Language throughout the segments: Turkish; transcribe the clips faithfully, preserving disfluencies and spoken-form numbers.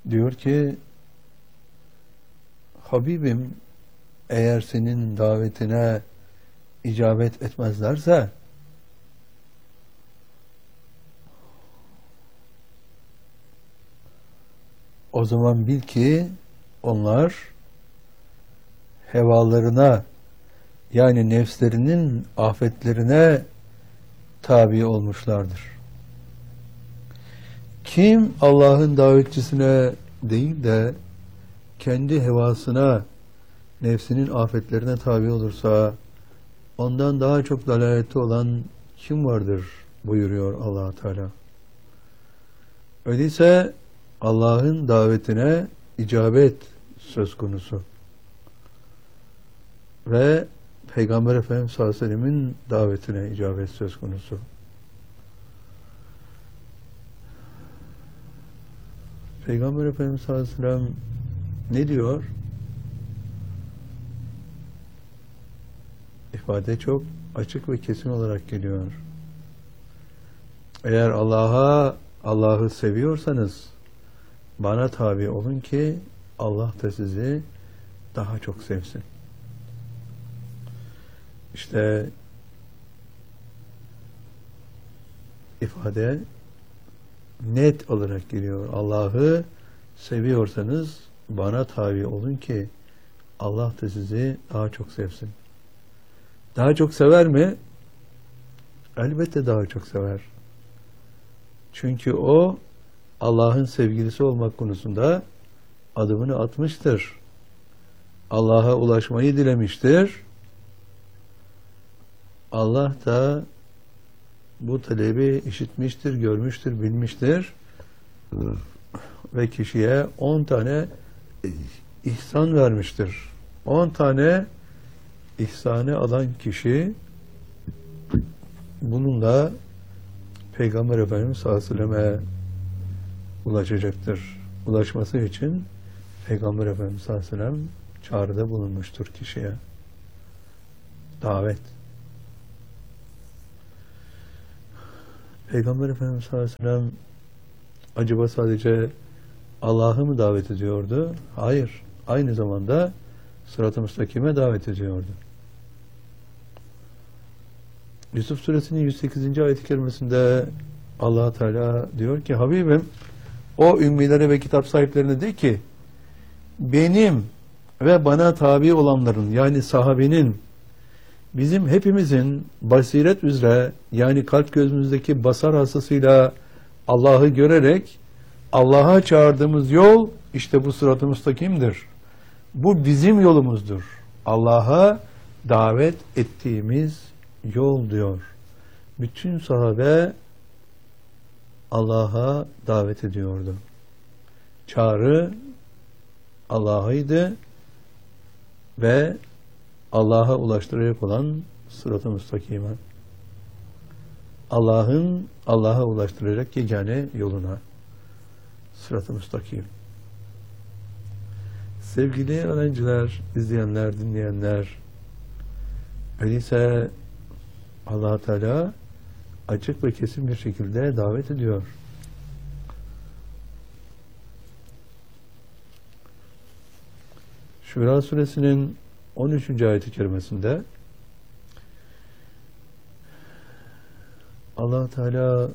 Diyor ki, Habibim, eğer senin davetine icabet etmezlerse o zaman bil ki onlar hevalarına, yani nefslerinin afetlerine tabi olmuşlardır. Kim Allah'ın davetçisine değil de kendi hevasına, nefsinin afetlerine tabi olursa ondan daha çok dalalette olan kim vardır buyuruyor Allah Teala. Öyleyse Allah'ın davetine icabet söz konusu ve Peygamber Efendimiz sallallahu aleyhi ve sellem'in davetine icabet söz konusu. Peygamber Efendimiz sallallahu aleyhi ve sellem ne diyor? İfade çok açık ve kesin olarak geliyor. Eğer Allah'a, Allah'ı seviyorsanız bana tabi olun ki Allah da sizi daha çok sevsin. İşte ifade net olarak geliyor. Allah'ı seviyorsanız bana tabi olun ki Allah da sizi daha çok sevsin. Daha çok sever mi? Elbette daha çok sever. Çünkü o Allah'ın sevgilisi olmak konusunda adımını atmıştır. Allah'a ulaşmayı dilemiştir. Allah da bu talebi işitmiştir, görmüştür, bilmiştir. Ve kişiye on tane ihsan vermiştir. On tane ihsanı alan kişi bununla Peygamber Efendimiz sallallahu aleyhi ve selleme ulaşacaktır. Ulaşması için Peygamber Efendimiz sallallahu aleyhi ve sellem çağrıda bulunmuştur kişiye. Davet. Peygamber Efendimiz sallallahu aleyhi ve sellem acaba sadece Allah'ı mı davet ediyordu? Hayır. Aynı zamanda Sırat-ı Müstakim'e davet ediyordu. Yusuf Suresinin yüz sekizinci ayet-i kerimesinde Allah Teala diyor ki, Habibim, o ümmilere ve kitap sahiplerine de ki, benim ve bana tabi olanların, yani sahabenin, bizim hepimizin basiret üzere, yani kalp gözümüzdeki basar hastasıyla Allah'ı görerek Allah'a çağırdığımız yol işte bu sırat-ı müstakimdir. Bu bizim yolumuzdur. Allah'a davet ettiğimiz yol diyor. Bütün sahabe Allah'a davet ediyordu. Çağrı Allah'aydı ve Allah'a ulaştıracak olan sırat-ı müstakime. Allah'ın Allah'a ulaştıracak yegane yoluna. Sırat-ı müstakim. Sevgili öğrenciler, izleyenler, dinleyenler, öyleyse Allah Teala açık ve kesin bir şekilde davet ediyor. Şura suresinin on üçüncü ayet-i kerimesinde Allah Teala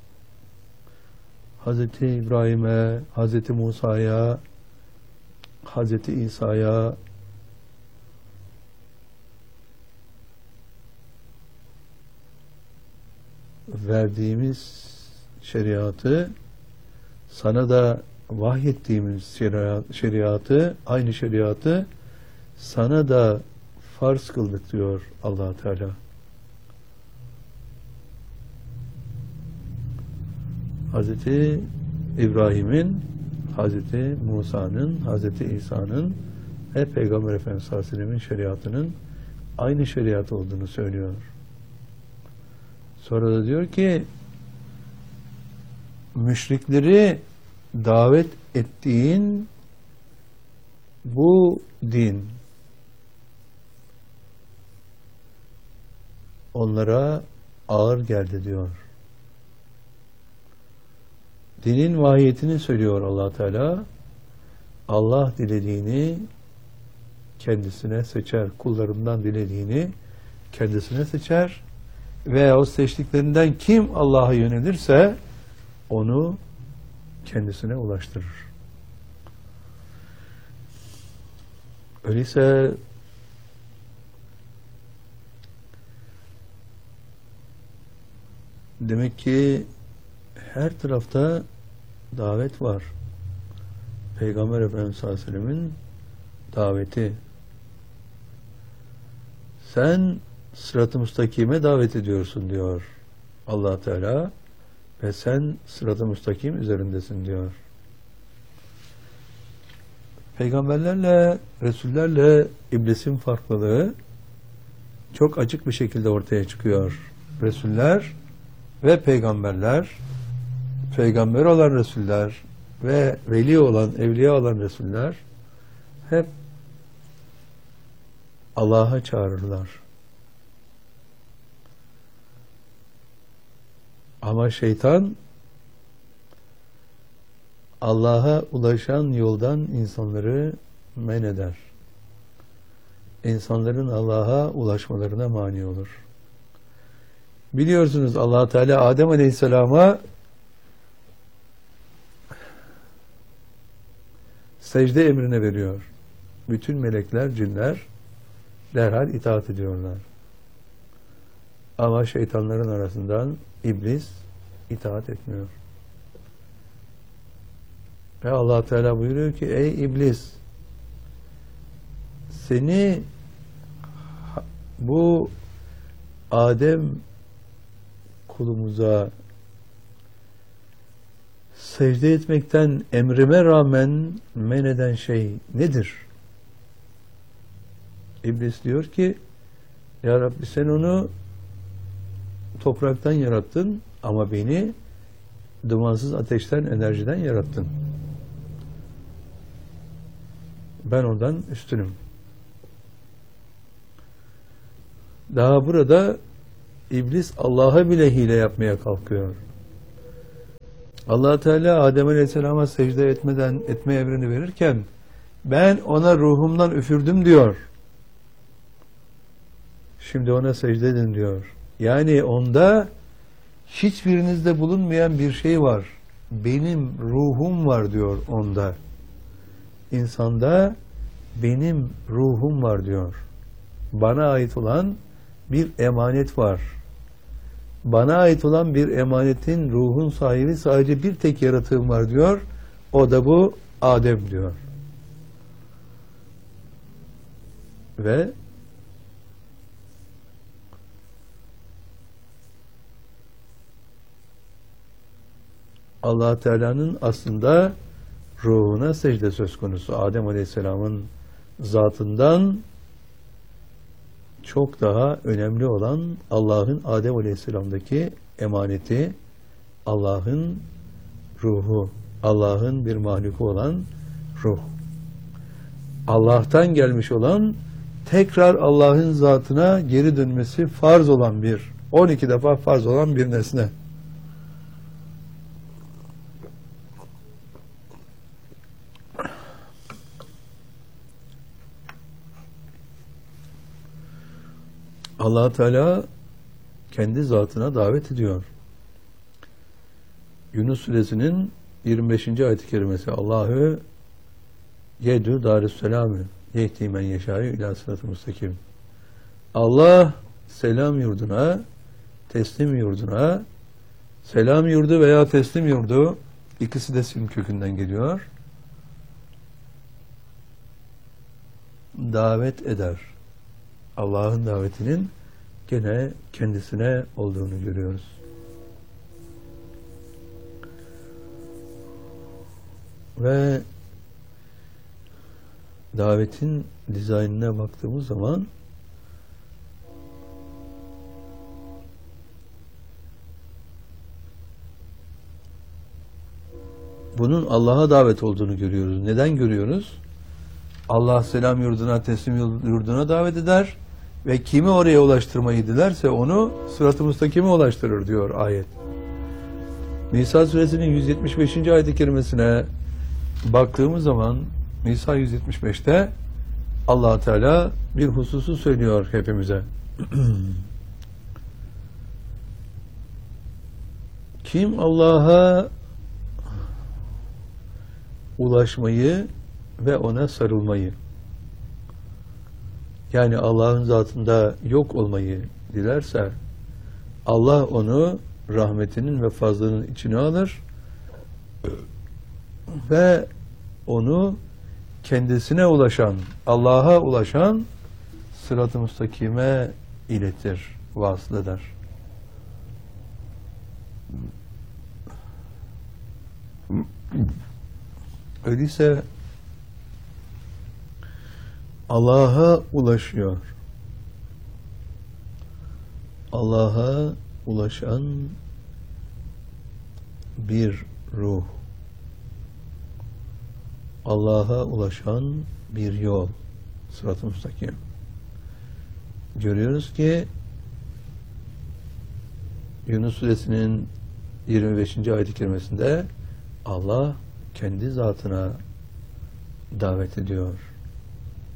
Hazreti İbrahim'e, Hazreti Musa'ya, Hazreti İsa'ya verdiğimiz şeriatı, sana da vahyettiğimiz şeriat, şeriatı, aynı şeriatı sana da farz kıldık diyor Allah Teala. Hazreti İbrahim'in, Hazreti Musa'nın, Hazreti İsa'nın ve Peygamber Efendimiz sallallahu aleyhi ve sellem'in şeriatının aynı şeriat olduğunu söylüyor. Sonra da diyor ki, müşrikleri davet ettiğin bu din onlara ağır geldi diyor. Dinin mahiyetini söylüyor Allah Teala. Allah dilediğini kendisine seçer. Kullarından dilediğini kendisine seçer. Ve o seçtiklerinden kim Allah'a yönelirse onu kendisine ulaştırır. Öyleyse demek ki her tarafta davet var. Peygamber Efendimiz sallallahu aleyhi ve sellem'in daveti. Sen sırat-ı müstakime davet ediyorsun diyor Allah Teala ve sen sırat-ı müstakim üzerindesin diyor. Peygamberlerle, Resullerle iblisin farklılığı çok açık bir şekilde ortaya çıkıyor. Resuller ve peygamberler, peygamber olan Resuller ve veli olan, evliya olan Resuller hep Allah'a çağırırlar. Ama şeytan Allah'a ulaşan yoldan insanları men eder. İnsanların Allah'a ulaşmalarına mani olur. Biliyorsunuz Allah Teala Adem Aleyhisselam'a secde emrine veriyor. Bütün melekler, cinler derhal itaat ediyorlar. Ama şeytanların arasından iblis itaat etmiyor. Ve Allah Teala buyuruyor ki ey iblis, seni bu Adem kulumuza secde etmekten emrime rağmen men eden şey nedir? İblis diyor ki ya Rabbi sen onu topraktan yarattın ama beni dumansız ateşten, enerjiden yarattın. Ben ondan üstünüm. Daha burada iblis Allah'a bile hile yapmaya kalkıyor. Allah Teala Adem Aleyhisselam'a secde etmeden etme emrini verirken ben ona ruhumdan üfürdüm diyor. Şimdi ona secde edin diyor. Yani onda hiçbirinizde bulunmayan bir şey var. Benim ruhum var diyor onda. İnsanda benim ruhum var diyor. Bana ait olan bir emanet var. Bana ait olan bir emanetin ruhun sahibi sadece bir tek yaratığım var diyor. O da bu Adem diyor. Ve Allah Teala'nın aslında ruhuna secde söz konusu. Adem Aleyhisselam'ın zatından çok daha önemli olan Allah'ın Adem Aleyhisselam'daki emaneti, Allah'ın ruhu, Allah'ın bir mahluku olan ruh. Allah'tan gelmiş olan, tekrar Allah'ın zatına geri dönmesi farz olan bir, on iki defa farz olan bir nesne. Allah Teala kendi zatına davet ediyor. Yunus Suresinin yirmi beşinci ayet-i kerimesi Allahü yedü darüsselamü yehdi men yeşâ'yu ilâ sırat-ı müstakim. Allah selam yurduna, teslim yurduna, selam yurdu veya teslim yurdu ikisi de sim kökünden geliyor. Davet eder. Allah'ın davetinin gene kendisine olduğunu görüyoruz. Ve davetin dizaynına baktığımız zaman bunun Allah'a davet olduğunu görüyoruz. Neden görüyoruz? Allah selam yurduna, teslim yurduna davet eder ve kimi oraya ulaştırmayı dilerse onu sırat-ı müstakime ulaştırır diyor ayet. Nisa suresinin yüz yetmiş beşinci ayet-i kerimesine baktığımız zaman Nisa yüz yetmiş beşte Allah Teala bir hususu söylüyor hepimize. Kim Allah'a ulaşmayı ve ona sarılmayı, yani Allah'ın zatında yok olmayı dilerse, Allah onu rahmetinin ve fazlının içine alır ve onu kendisine ulaşan, Allah'a ulaşan sırat-ı müstakime iletir, vasıl eder. Öyleyse Allah'a ulaşıyor. Allah'a ulaşan bir ruh. Allah'a ulaşan bir yol. Sırat-ı müstakim. Görüyoruz ki Yunus Suresinin yirmi beşinci ayet-i kerimesinde Allah kendi zatına davet ediyor.